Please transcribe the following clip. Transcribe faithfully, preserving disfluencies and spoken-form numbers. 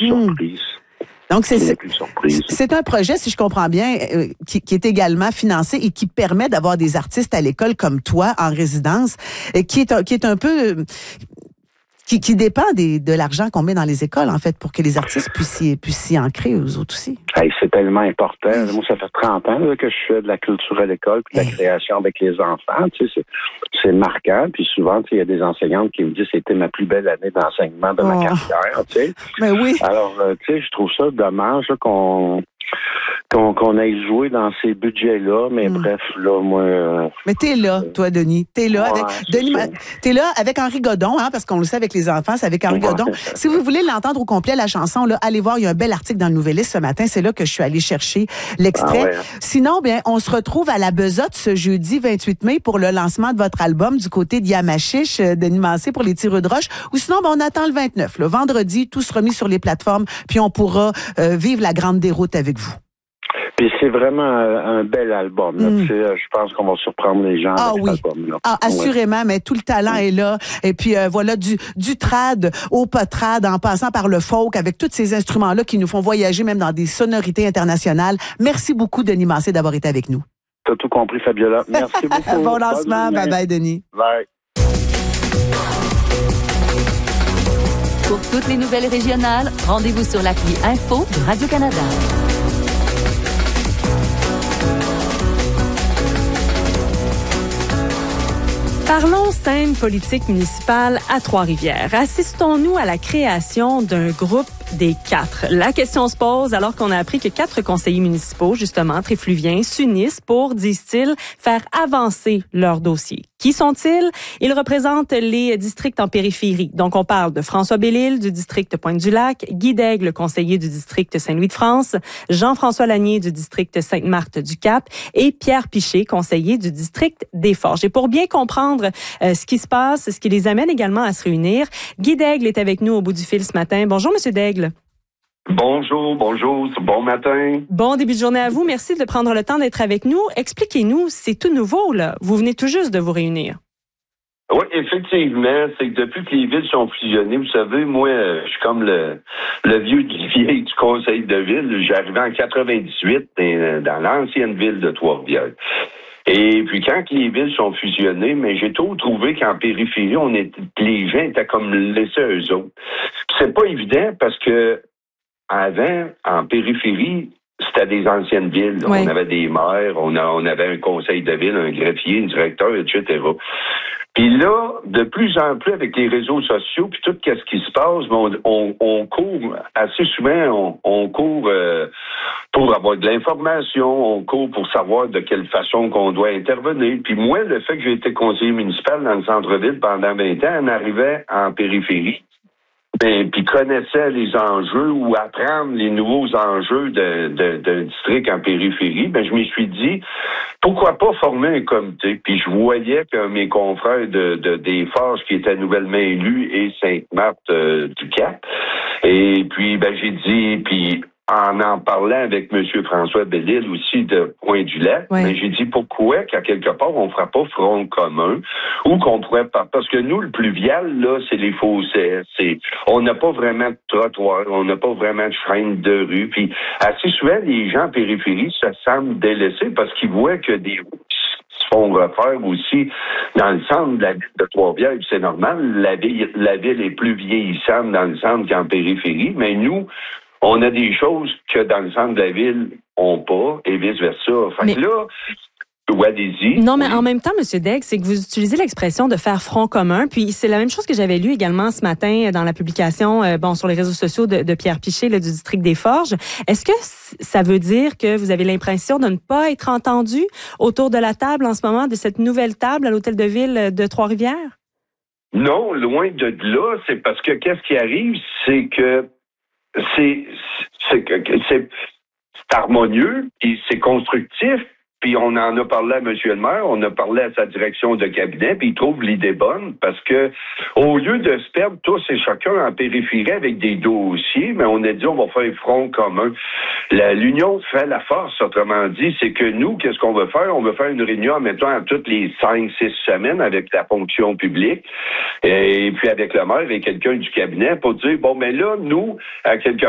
plus mmh. surprise. Donc, c'est, c'est, c'est un projet, si je comprends bien, euh, qui, qui est également financé et qui permet d'avoir des artistes à l'école comme toi, en résidence, et qui est un, qui est un peu... Euh, Qui, qui dépend des, de l'argent qu'on met dans les écoles, en fait, pour que les artistes puissent y, puissent s'y ancrer, eux autres aussi. Hey, c'est tellement important. Oui. Moi, ça fait trente ans là, que je fais de la culture à l'école puis de la hey. création avec les enfants. Tu sais, c'est, c'est marquant. Puis souvent, il y a des enseignantes qui me disent que c'était ma plus belle année d'enseignement de oh. ma carrière. Tu sais. Ben oui. Alors, euh, tu sais, je trouve ça dommage là, qu'on... Qu'on, qu'on aille jouer dans ces budgets-là, mais mm. bref, là, moi... Euh, mais t'es là, toi, Denis. T'es là ouais, avec... Denis, Ma... t'es là avec Henri Godon, hein, parce qu'on le sait avec les enfants, c'est avec Henri ouais. Godon. Si vous voulez l'entendre au complet, la chanson, là, allez voir, il y a un bel article dans le Nouvelliste ce matin, c'est là que je suis allée chercher l'extrait. Ah ouais. Sinon, bien, on se retrouve à la Besotte ce jeudi vingt-huit mai pour le lancement de votre album du côté d'Yamachiche, Denis Massé pour les tireux de roche, ou sinon, ben, on attend le vingt-neuf, le vendredi, tout sera mis sur les plateformes, puis on pourra euh, vivre la grande déroute avec vous. Puis c'est vraiment un, un bel album. Là. Mm. Je pense qu'on va surprendre les gens ah, avec oui. cet album-là. Ah, assurément, ouais. mais tout le talent mm. est là. Et puis euh, voilà, du, du trad au potrad, en passant par le folk, avec tous ces instruments-là qui nous font voyager même dans des sonorités internationales. Merci beaucoup, Denis Massé, d'avoir été avec nous. T'as tout compris, Fabiola. Merci beaucoup. Bon lancement. Bye-bye, Denis. Bye. Pour toutes les nouvelles régionales, rendez-vous sur l'appli Info de Radio-Canada. Parlons scène politique municipale à Trois-Rivières. Assistons-nous à la création d'un groupe des quatre? La question se pose alors qu'on a appris que quatre conseillers municipaux, justement, tréfluviens, s'unissent pour, disent-ils, faire avancer leur dossier. Qui sont-ils? Ils représentent les districts en périphérie. Donc, on parle de François Bellil du district Pointe-du-Lac, Guy Daigle, conseiller du district Saint-Louis-de-France, Jean-François Lanier du district Sainte-Marthe-du-Cap et Pierre Piché, conseiller du district des Forges. Et pour bien comprendre euh, ce qui se passe, ce qui les amène également à se réunir, Guy Daigle est avec nous au bout du fil ce matin. Bonjour, Monsieur Daigle. Bonjour, bonjour, bon matin. Bon début de journée à vous. Merci de prendre le temps d'être avec nous. Expliquez-nous, c'est tout nouveau, là. Vous venez tout juste de vous réunir. Oui, effectivement, c'est que depuis que les villes sont fusionnées, vous savez, moi, je suis comme le, le vieux du vieil du conseil de ville. J'arrivais en quatre-vingt-dix-huit dans l'ancienne ville de Trois-Rivières. Et puis quand les villes sont fusionnées, mais j'ai toujours trouvé qu'en périphérie, on était, les gens étaient comme laissés à eux autres. C'est pas évident parce que avant, en périphérie, c'était des anciennes villes. Oui. On avait des maires, on, a, on avait un conseil de ville, un greffier, un directeur, et cetera. Puis là, de plus en plus avec les réseaux sociaux, puis tout ce qui se passe, on, on, on court assez souvent, on, on court euh, pour avoir de l'information, on court pour savoir de quelle façon qu'on doit intervenir. Puis moi, le fait que j'ai été conseiller municipal dans le centre-ville pendant vingt ans, on arrivait en périphérie. Ben, puis connaissait les enjeux ou apprendre les nouveaux enjeux de, de, de district en périphérie, ben je me suis dit, pourquoi pas former un comité? Puis je voyais que mes confrères de, de des Forges qui étaient nouvellement élus et Sainte-Marthe euh, du Cap. Et puis ben j'ai dit, puis en en parlant avec M. François Bellil aussi de Pointe-du-Lac, oui. ben, j'ai dit pourquoi qu'à quelque part on ne fera pas front commun ou qu'on pourrait pas. Parce que nous, le pluvial, là, c'est les fossés. C'est, on n'a pas vraiment de trottoir, on n'a pas vraiment de chaîne de rue. Puis assez souvent, les gens en périphérie se sentent délaissés parce qu'ils voient que des routes se font refaire aussi dans le centre de la ville de Trois-Rivières. C'est normal, la ville, la ville est plus vieillissante dans le centre qu'en périphérie, mais nous, on a des choses que dans le centre de la ville, on pas, et vice-versa. Fait mais... que là, ouais, allez-y. Non, mais oui. en même temps, M. Daigle, c'est que vous utilisez l'expression de faire front commun, puis c'est la même chose que j'avais lu également ce matin dans la publication, euh, bon, sur les réseaux sociaux de, de Pierre Piché, là, du district des Forges. Est-ce que ça veut dire que vous avez l'impression de ne pas être entendu autour de la table en ce moment, de cette nouvelle table à l'hôtel de ville de Trois-Rivières? Non, loin de là, c'est parce que qu'est-ce qui arrive, c'est que C'est, c'est, c'est, c'est harmonieux et c'est constructif. Puis on en a parlé à M. le maire, on a parlé à sa direction de cabinet, puis il trouve l'idée bonne parce que au lieu de se perdre tous et chacun en périphérie avec des dossiers, mais on a dit on va faire un front commun. La, l'union fait la force, autrement dit, c'est que nous, qu'est-ce qu'on veut faire? On veut faire une réunion, mettons, toutes les cinq, six semaines avec la fonction publique et puis avec le maire et quelqu'un du cabinet pour dire, bon, mais là, nous, à quelque